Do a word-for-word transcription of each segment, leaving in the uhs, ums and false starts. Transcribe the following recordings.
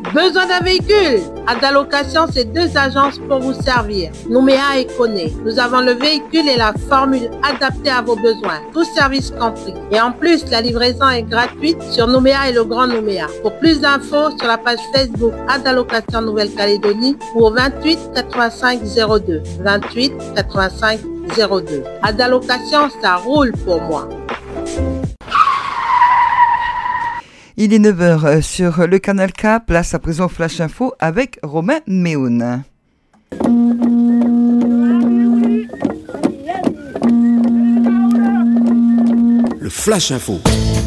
Besoin d'un véhicule? Adalocation, c'est deux agences pour vous servir. Nouméa et Koné. Nous avons le véhicule et la formule adaptée à vos besoins. Tous services compris. Et en plus, la livraison est gratuite sur Nouméa et le Grand Nouméa. Pour plus d'infos, sur la page Facebook Adalocation Nouvelle-Calédonie ou au vingt-huit quatre-vingt-cinq zéro deux. vingt-huit quatre-vingt-cinq zéro deux. Adalocation, ça roule pour moi. Il est neuf heures sur le Canal K, place à présent Flash Info avec Romain Méhoun. Le Flash Info.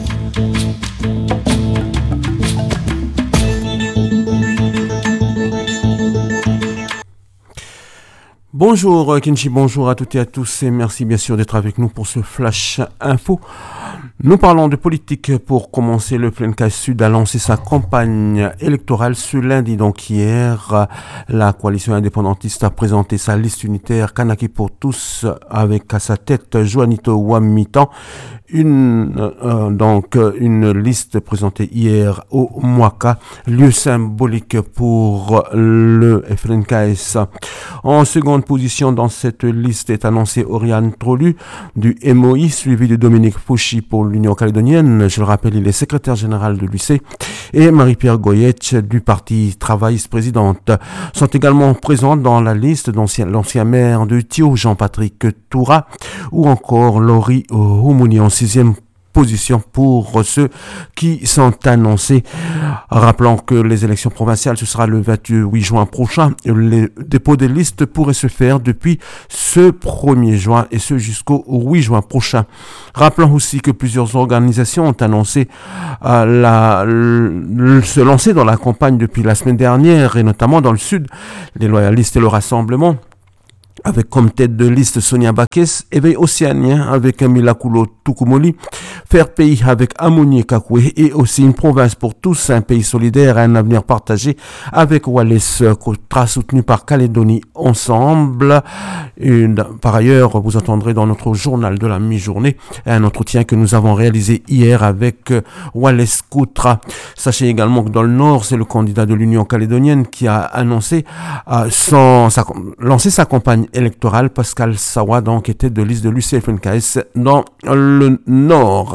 Bonjour Kenchi, bonjour à toutes et à tous et merci bien sûr d'être avec nous pour ce Flash Info. Nous parlons de politique pour commencer. Le Flenkai Sud a lancé sa campagne électorale ce lundi. Donc hier, la coalition indépendantiste a présenté sa liste unitaire Kanaki pour tous avec à sa tête Juanito Wamitan. Une euh, donc une liste présentée hier au Mwaka, lieu symbolique pour le F L N K S. En seconde position dans cette liste est annoncé Oriane Trolu du M O I, suivi de Dominique Fouchi pour l'Union calédonienne. Je le rappelle, il est secrétaire général de l'U C, et Marie-Pierre Goyetch du Parti travailliste présidente. Sont également présentes dans la liste l'ancien, l'ancien maire de Thio, Jean-Patrick Toura, ou encore Laurie Oumouni en sixième position pour ceux qui sont annoncés. Rappelons que les élections provinciales, ce sera le vingt-huit juin prochain. Les dépôts des listes pourraient se faire depuis ce premier juin et ce jusqu'au huit juin prochain. Rappelons aussi que plusieurs organisations ont annoncé euh, la, le, se lancer dans la campagne depuis la semaine dernière, et notamment dans le sud, les loyalistes et le Rassemblement, avec comme tête de liste Sonia Bakes, Éveil Océanien avec Milakulo Tukumoli, Faire Pays avec Amonié Kakoué, et aussi Une province pour tous, un pays solidaire et un avenir partagé avec Wallace Kotra, soutenu par Calédonie Ensemble. Une, par ailleurs, vous entendrez dans notre journal de la mi-journée un entretien que nous avons réalisé hier avec Wallace Kotra. Sachez également que dans le Nord, c'est le candidat de l'Union calédonienne qui a annoncé euh, son, sa, lancé sa campagne électorale. Pascal Sawa, donc, était de liste de l'U C F N K S dans le Nord.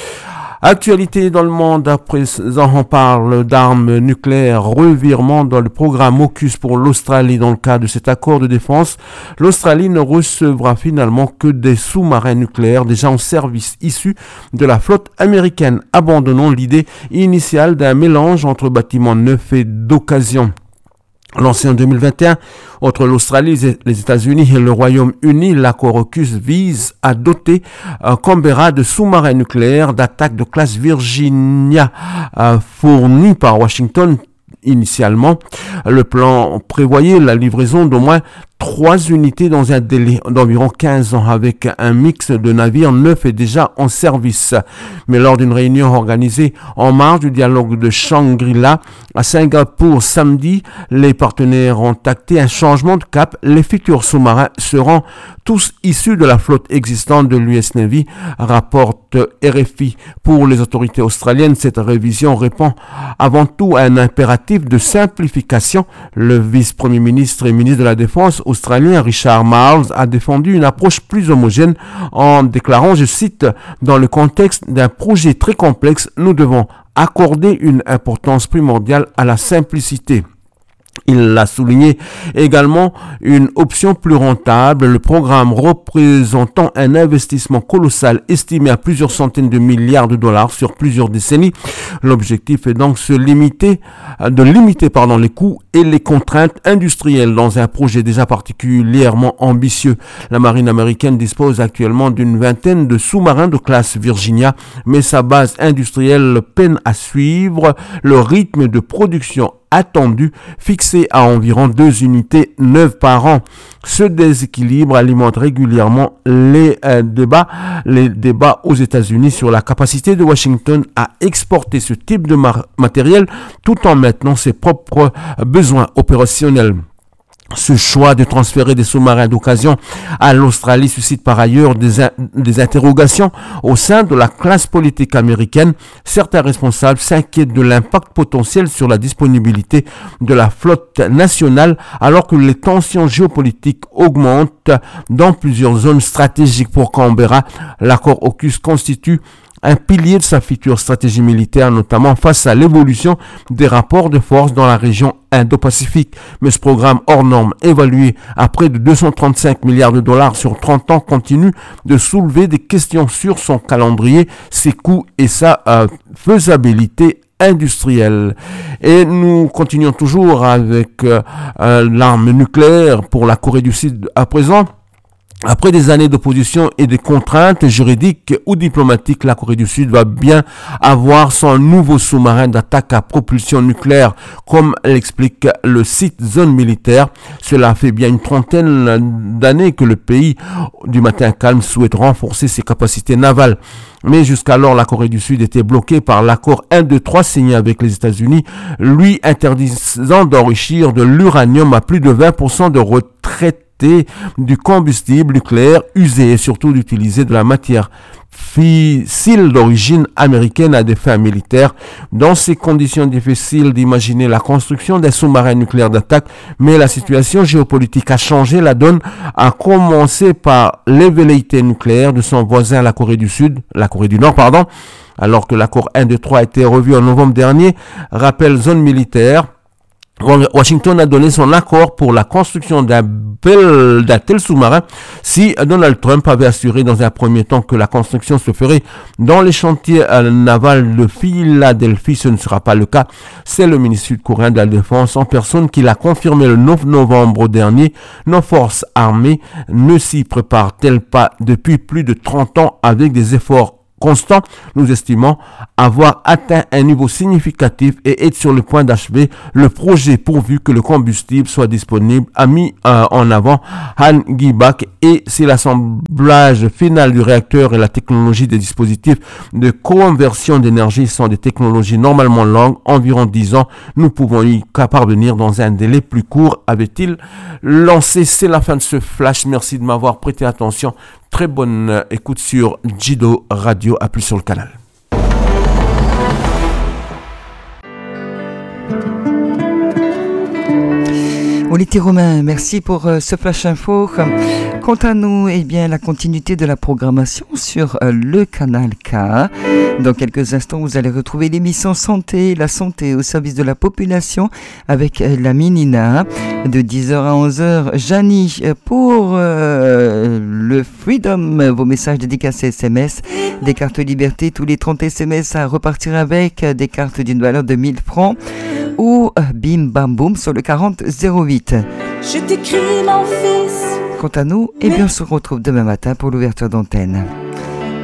Actualité dans le monde, à présent on parle d'armes nucléaires, revirement dans le programme AUKUS pour l'Australie. Dans le cadre de cet accord de défense, l'Australie ne recevra finalement que des sous-marins nucléaires déjà en service issus de la flotte américaine. Abandonnons l'idée initiale d'un mélange entre bâtiments neufs et d'occasion. Lancé en deux mille vingt et un entre l'Australie, les États-Unis et le Royaume-Uni, l'accord AUKUS vise à doter euh, Canberra de sous-marins nucléaires d'attaque de classe Virginia euh, fournis par Washington. Initialement, le plan prévoyait la livraison d'au moins trois unités dans un délai d'environ quinze ans, avec un mix de navires neufs et déjà en service. Mais lors d'une réunion organisée en marge du dialogue de Shangri-La à Singapour samedi, les partenaires ont acté un changement de cap. Les futurs sous-marins seront tous issus de la flotte existante de l'U S Navy, rapporte R F I. Pour les autorités australiennes, cette révision répond avant tout à un impératif de simplification. Le vice-premier ministre et ministre de la Défense australien Richard Marles a défendu une approche plus homogène en déclarant, je cite, « Dans le contexte d'un projet très complexe, nous devons accorder une importance primordiale à la simplicité ». Il a souligné également une option plus rentable, le programme représentant un investissement colossal estimé à plusieurs centaines de milliards de dollars sur plusieurs décennies. L'objectif est donc se limiter, de limiter pardon, les coûts et les contraintes industrielles dans un projet déjà particulièrement ambitieux. La marine américaine dispose actuellement d'une vingtaine de sous-marins de classe Virginia, mais sa base industrielle peine à suivre le rythme de production attendu, fixé à environ deux unités neuves par an. Ce déséquilibre alimente régulièrement les euh, débats, les débats aux États-Unis sur la capacité de Washington à exporter ce type de mar- matériel tout en maintenant ses propres besoins opérationnels. Ce choix de transférer des sous-marins d'occasion à l'Australie suscite par ailleurs des, des interrogations au sein de la classe politique américaine. Certains responsables s'inquiètent de l'impact potentiel sur la disponibilité de la flotte nationale alors que les tensions géopolitiques augmentent dans plusieurs zones stratégiques pour Canberra. L'accord AUKUS constitue un pilier de sa future stratégie militaire, notamment face à l'évolution des rapports de force dans la région Indo-Pacifique. Mais ce programme hors norme, évalué à près de deux cent trente-cinq milliards de dollars sur trente ans, continue de soulever des questions sur son calendrier, ses coûts et sa euh, faisabilité industrielle. Et nous continuons toujours avec euh, euh, l'arme nucléaire pour la Corée du Sud à présent. Après des années d'opposition et de contraintes juridiques ou diplomatiques, la Corée du Sud va bien avoir son nouveau sous-marin d'attaque à propulsion nucléaire, comme l'explique le site Zone Militaire. Cela fait bien une trentaine d'années que le pays du matin calme souhaite renforcer ses capacités navales. Mais jusqu'alors, la Corée du Sud était bloquée par l'accord un deux trois signé avec les États-Unis, lui interdisant d'enrichir de l'uranium à plus de vingt pour cent de retraite du combustible nucléaire usé et surtout d'utiliser de la matière fissile d'origine américaine à des fins militaires. Dans ces conditions difficiles d'imaginer la construction d'un sous-marin nucléaire d'attaque, mais la situation géopolitique a changé la donne, à commencer par les velléités nucléaires de son voisin la Corée du Sud, la Corée du Nord, pardon, alors que l'accord un deux trois a été revu en novembre dernier, rappelle Zone Militaire. Washington a donné son accord pour la construction d'un, bel, d'un tel sous-marin si Donald Trump avait assuré dans un premier temps que la construction se ferait dans les chantiers navals de Philadelphie. Ce ne sera pas le cas. C'est le ministre sud-coréen de la Défense en personne qui l'a confirmé le neuf novembre dernier. Nos forces armées ne s'y préparent-elles pas depuis plus de trente ans avec des efforts constant, nous estimons avoir atteint un niveau significatif et être sur le point d'achever le projet pourvu que le combustible soit disponible, a mis euh, en avant Han Gi-bak. Et si l'assemblage final du réacteur et la technologie des dispositifs de conversion d'énergie sont des technologies normalement longues, environ dix ans, nous pouvons y parvenir dans un délai plus court, avait-il lancé. C'est la fin de ce flash. Merci de m'avoir prêté attention. Très bonne écoute sur Jido Radio, à plus sur le canal. Olivier Romain, merci pour euh, ce flash info. Quant à nous, eh bien, la continuité de la programmation sur euh, le canal K. Dans quelques instants, vous allez retrouver l'émission Santé, la santé au service de la population avec euh, la Minina. De dix heures à onze heures, Janie pour euh, le Freedom, vos messages dédicacés S M S, des cartes liberté, tous les trente S M S à repartir avec, des cartes d'une valeur de mille francs. Ou Bim Bam Boum sur le quarante zéro huit. Je t'écris mon fils. Quant à nous, eh bien, on se retrouve demain matin pour l'ouverture d'antenne.